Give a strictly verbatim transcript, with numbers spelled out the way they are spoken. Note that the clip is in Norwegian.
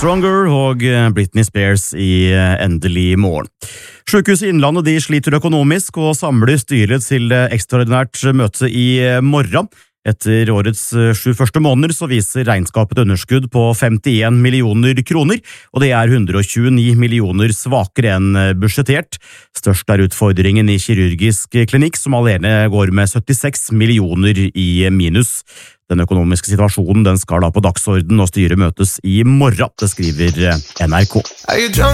Stronger og Britney Spears i Endelig morgen. Sykehuset Innlandet de sliter økonomisk og samler styret til ekstraordinært møte i morgen. Etter årets sju første måneder så viser regnskapet et underskudd på femtien millioner kroner, og det er hundre og tjueni millioner svakere enn budsjettert. Størst er utfordringen i kirurgisk klinikk, som alene går med syttiseks millioner i minus. Den økonomiske situasjonen den skal da på dagsorden og styret møtes i morgen, det skriver N R K.